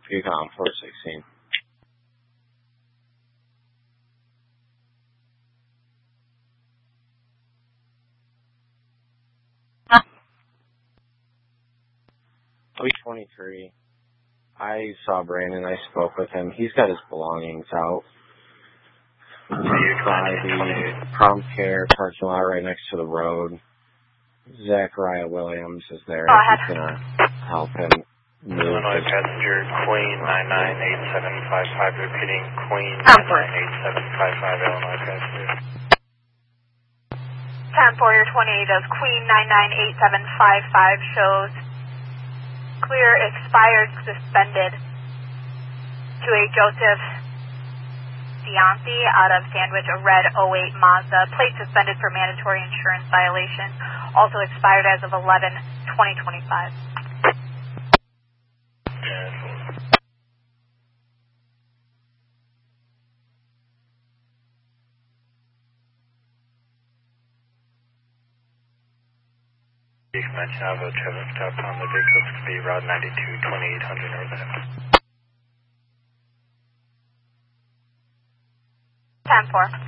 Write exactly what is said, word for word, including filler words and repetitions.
Yukon four sixteen. three twenty-three. I saw Brandon. I spoke with him. He's got his belongings out by the prompt care parking lot right next to the road. Zachariah Williams is there. Go ahead. He's going to help him move. Illinois passenger Queen nine nine eight seven five five, repeating Queen nine nine eight seven five five, Illinois passenger. ten four, your twenty-eight does Queen nine nine eight seven five five, shows clear, expired, suspended to a Joseph Cianci out of Sandwich, a red oh eight Mazda, plate suspended for mandatory insurance violation, also expired as of eleven twenty twenty-five. You can mention of a traffic stop on the vehicle to be Route ninety-two, twenty-eight hundred northbound. ten four.